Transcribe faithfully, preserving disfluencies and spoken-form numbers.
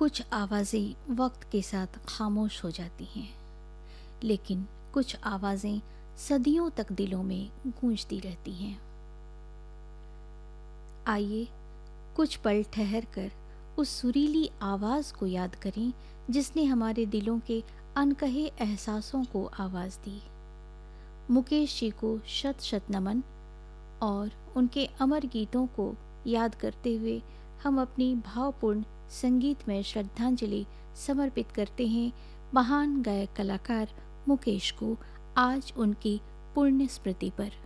कुछ आवाज़ें वक्त के साथ खामोश हो जाती हैं, लेकिन कुछ आवाज़ें सदियों तक दिलों में गूंजती रहती हैं। आइए कुछ पल ठहर कर उस सुरीली आवाज़ को याद करें जिसने हमारे दिलों के अनकहे एहसासों को आवाज़ दी। मुकेश जी को शत शत नमन। और उनके अमर गीतों को याद करते हुए हम अपनी भावपूर्ण संगीतमय श्रद्धांजलि समर्पित करते हैं महान गायक कलाकार मुकेश को आज उनकी पुण्य स्मृति पर।